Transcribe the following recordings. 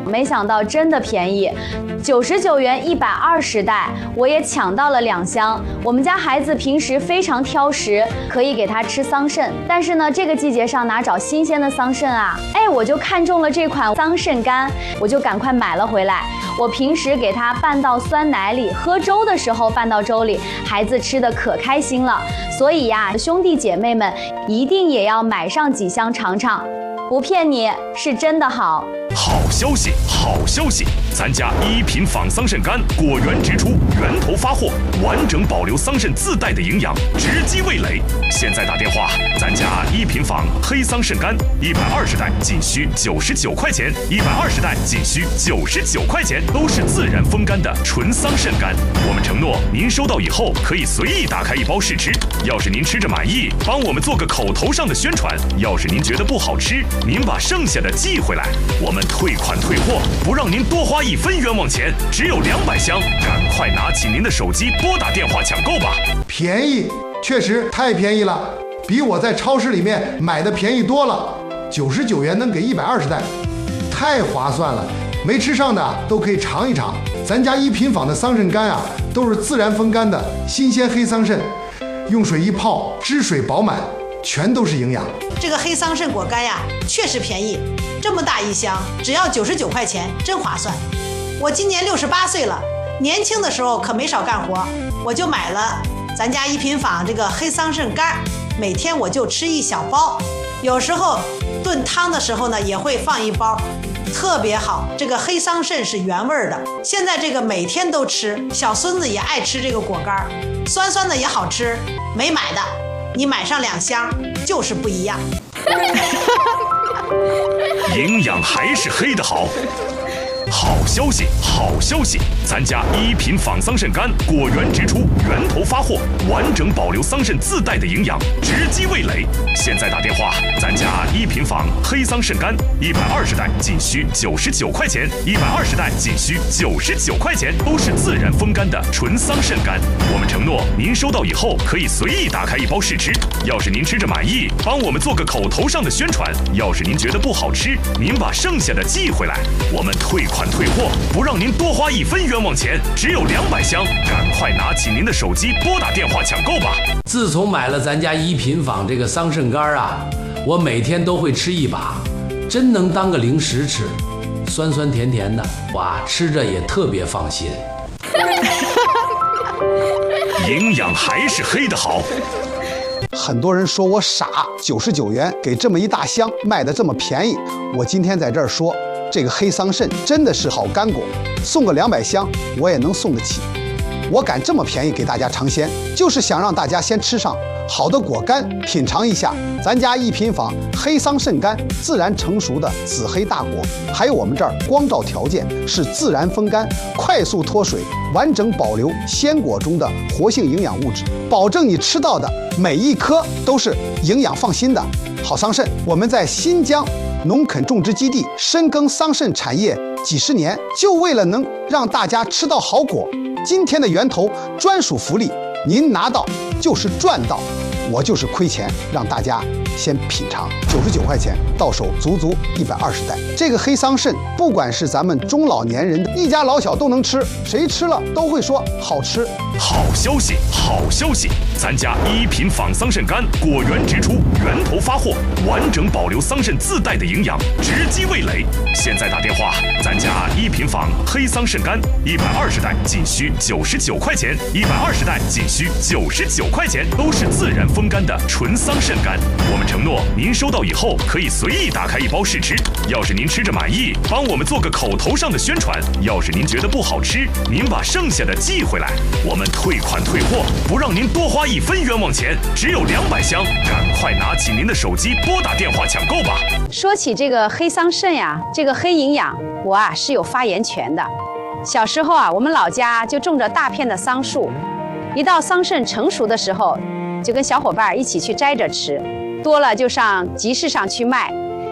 没想到真的便宜，99元120袋，我也抢到了2箱。我们家孩子平时非常挑食，可以给他吃桑葚，但是呢，这个季节上哪找新鲜的桑葚啊？哎，我就看中了这款桑葚干，我就赶快买了回来。我平时给它拌到酸奶里，喝粥的时候拌到粥里，孩子吃的可开心了。所以呀，兄弟姐妹们一定也要买上几箱尝尝，不骗你，是真的好。 好消息，好消息！咱家一品仿桑葚干果园直出，源头发货，完整保留桑葚自带的营养，直击味蕾。现在打电话，咱家一品仿黑桑葚干120袋仅需99块钱，120袋仅需99块钱，都是自然风干的纯桑葚干。我们承诺，您收到以后可以随意打开一包试吃。要是您吃着满意，帮我们做个口头上的宣传；要是您觉得不好吃，您把剩下的寄回来，我们退款退货，不让您多花1分冤枉钱，只有200箱，赶快拿起您的手机拨打电话抢购吧！ 便宜，确实太便宜了，比我在超市里面买的便宜多了。99元能给120袋，太划算了。没吃上的都可以尝一尝，咱家一品坊的桑葚干啊，都是自然风干的新鲜黑桑葚，用水一泡，汁水饱满，全都是营养。 这个黑桑葚果干呀，确实便宜，这么大一箱，只要99块钱，真划算。我今年68岁了，年轻的时候可没少干活，我就买了咱家一品坊这个黑桑葚干，每天我就吃1小包，有时候炖汤的时候呢，也会放1包，特别好。这个黑桑葚是原味的，现在这个每天都吃，小孙子也爱吃这个果干，酸酸的也好吃。没买的，你买上2箱就是不一样。 营养还是黑的好。好消息，好消息！咱家一品仿桑葚干果园直出，源头发货，完整保留桑葚自带的营养，直击味蕾。现在打电话，咱家一品仿黑桑葚干120袋仅需99块钱，120袋仅需99块钱，都是自然风干的纯桑葚干。我们承诺，您收到以后可以随意打开1包试吃。要是您吃着满意，帮我们做个口头上的宣传；要是您觉得不好吃，您把剩下的寄回来，我们退款退货，不让您多花1分冤枉钱，只有200箱，赶快拿起您的手机拨打电话抢购吧！ 自从买了咱家一品坊这个桑葚干啊，我每天都会吃1把，真能当个零食吃，酸酸甜甜的，哇，吃着也特别放心。 营养还是黑的好。 很多人说我傻，99元给这么一大箱，卖的这么便宜。我今天在这儿说，这个黑桑葚真的是好干果，送个200箱我也能送得起。我敢这么便宜给大家尝鲜，就是想让大家先吃上好的果干，品尝一下咱家一品坊黑桑葚干自然成熟的紫黑大果，还有我们这儿光照条件是自然风干，快速脱水，完整保留鲜果中的活性营养物质，保证你吃到的每一颗都是营养放心的好桑葚。我们在新疆农垦种植基地深耕桑葚产业几十年，就为了能让大家吃到好果。今天的源头专属福利，您拿到就是赚到，我就是亏钱让大家先品尝。99块钱到手足足120袋。这个黑桑葚，不管是咱们中老年人的，一家老小都能吃，谁吃了都会说好吃。 好消息，好消息！咱家一品仿桑葚干果园直出，源头发货，完整保留桑葚自带的营养，直击味蕾。现在打电话，咱家一品仿黑桑葚干120袋仅需99块钱，120袋仅需99块钱，都是自然风干的纯桑葚干。我们承诺，您收到以后可以随意打开1包试吃。要是您吃着满意，帮我们做个口头上的宣传；要是您觉得不好吃，您把剩下的寄回来，我们退款退货，不让您多花1分冤枉钱，只有200箱，赶快拿起您的手机拨打电话抢购吧！ 说起这个黑桑葚呀，这个黑营养，我啊是有发言权的。小时候啊，我们老家就种着大片的桑树，一到桑葚成熟的时候，就跟小伙伴一起去摘着吃，多了就上集市上去卖。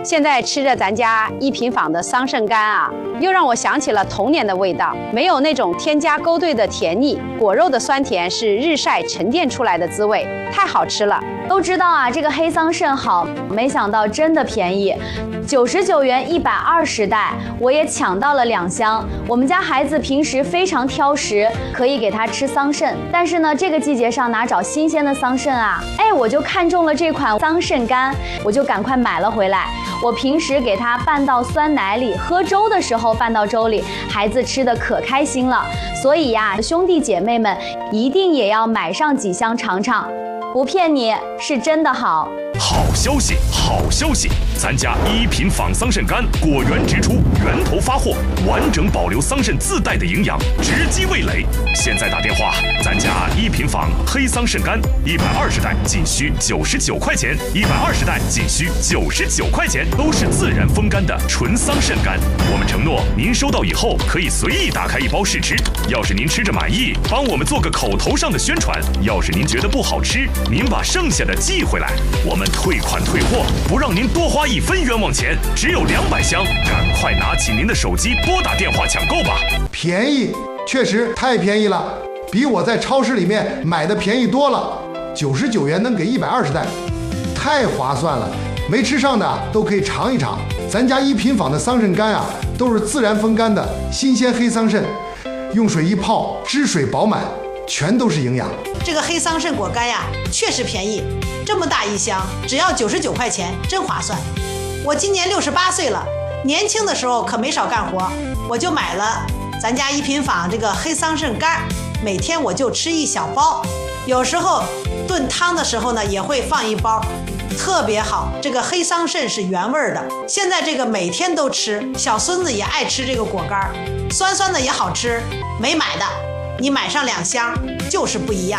现在吃着咱家一品坊的桑葚干啊，又让我想起了童年的味道，没有那种添加勾兑的甜腻，果肉的酸甜是日晒沉淀出来的滋味，太好吃了。 都知道啊，这个黑桑葚好，没想到真的便宜，99元120袋，我也抢到了2箱。我们家孩子平时非常挑食，可以给他吃桑葚，但是呢，这个季节上哪找新鲜的桑葚啊？哎，我就看中了这款桑葚干，我就赶快买了回来。我平时给它拌到酸奶里，喝粥的时候拌到粥里，孩子吃的可开心了。所以呀，兄弟姐妹们一定也要买上几箱尝尝。不骗你，是真的好。 好消息，好消息！咱家一品坊桑葚干果园直出，源头发货，完整保留桑葚自带的营养，直击味蕾。现在打电话，咱家一品坊黑桑葚干120袋仅需99块钱，120袋仅需99块钱，都是自然风干的纯桑葚干。我们承诺，您收到以后可以随意打开一包试吃。要是您吃着满意，帮我们做个口头上的宣传；要是您觉得不好吃，您把剩下的寄回来，我们退款退货，不让您多花1分冤枉钱，只有200箱，赶快拿起您的手机拨打电话抢购吧！ 便宜，确实太便宜了，比我在超市里面买的便宜多了。99元能给120袋，太划算了。没吃上的都可以尝一尝。咱家一品坊的桑葚干啊，都是自然风干的新鲜黑桑葚，用水一泡，汁水饱满，全都是营养。 这个黑桑葚果干呀，确实便宜，这么大一箱，只要99块钱，真划算。我今年68岁了，年轻的时候可没少干活，我就买了咱家一品坊这个黑桑葚干，每天我就吃1小包，有时候炖汤的时候呢，也会放1包，特别好。这个黑桑葚是原味的，现在这个每天都吃，小孙子也爱吃这个果干，酸酸的也好吃。没买的，你买上2箱就是不一样。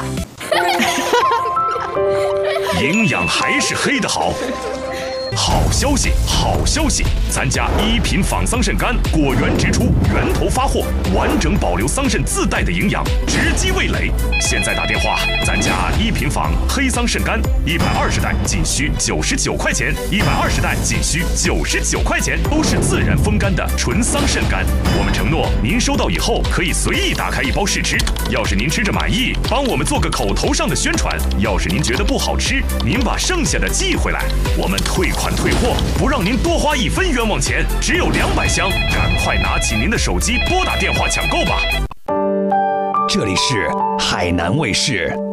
营养还是黑的好。好消息，好消息！咱家一品坊桑葚干果园直出，源头发货，完整保留桑葚自带的营养，直击味蕾。现在打电话，咱家一品坊黑桑葚干120袋仅需99块钱，120袋仅需99块钱，都是自然风干的纯桑葚干。我们承诺，您收到以后可以随意打开1包试吃。要是您吃着满意，帮我们做个口头上的宣传；要是您觉得不好吃，您把剩下的寄回来，我们退款退货，不让您多花1分冤枉钱，只有200箱，赶快拿起您的手机拨打电话抢购吧。 这里是海南卫视。